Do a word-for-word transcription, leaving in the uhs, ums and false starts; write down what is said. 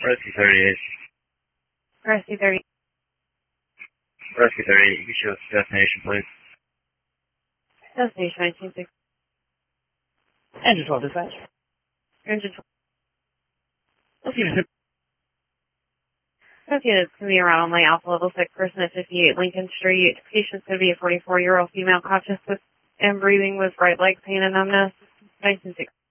Rescue thirty-eight. Rescue thirty. Rescue thirty-eight, you can show us the destination, please. Destination nineteen six. Engine twelve dispatch. Engine twelve. Let's give it. Okay, it's going to be around like Alpha Level six person at fifty-eight Lincoln Street. Patient's going to be a forty-four-year-old female conscious with and breathing with right leg pain and numbness. nineteen six.